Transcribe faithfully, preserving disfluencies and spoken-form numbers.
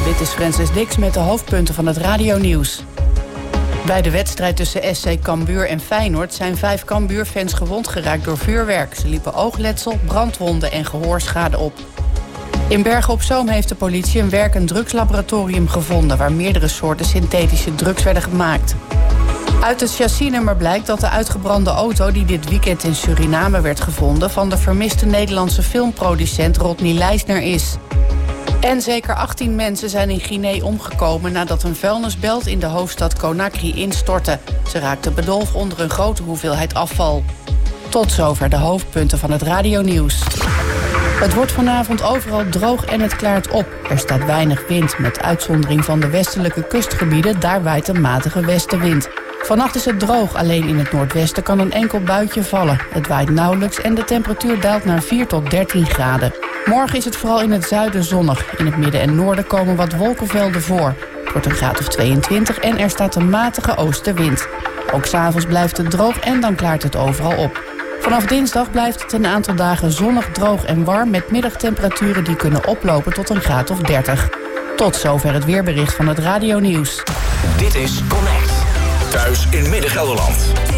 Dit is Francis Dix met de hoofdpunten van het radionieuws. Bij de wedstrijd tussen S C Cambuur en Feyenoord zijn vijf Cambuur-fans gewond geraakt door vuurwerk. Ze liepen oogletsel, brandwonden en gehoorschade op. In Bergen op Zoom heeft de politie een werkend drugslaboratorium gevonden, waar meerdere soorten synthetische drugs werden gemaakt. Uit het chassisnummer blijkt dat de uitgebrande auto die dit weekend in Suriname werd gevonden van de vermiste Nederlandse filmproducent Rodney Leisner is. En zeker achttien mensen zijn in Guinea omgekomen nadat een vuilnisbelt in de hoofdstad Conakry instortte. Ze raakten bedolven onder een grote hoeveelheid afval. Tot zover de hoofdpunten van het radionieuws. Het wordt vanavond overal droog en het klaart op. Er staat weinig wind, met uitzondering van de westelijke kustgebieden. Daar waait een matige westenwind. Vannacht is het droog, alleen in het noordwesten kan een enkel buitje vallen. Het waait nauwelijks en de temperatuur daalt naar vier tot dertien graden. Morgen is het vooral in het zuiden zonnig. In het midden en noorden komen wat wolkenvelden voor. Het wordt een graad of tweeëntwintig en er staat een matige oostenwind. Ook 's avonds blijft het droog en dan klaart het overal op. Vanaf dinsdag blijft het een aantal dagen zonnig, droog en warm, met middagtemperaturen die kunnen oplopen tot een graad of dertig. Tot zover het weerbericht van het radionieuws. Dit is Connect. Thuis in Midden-Gelderland.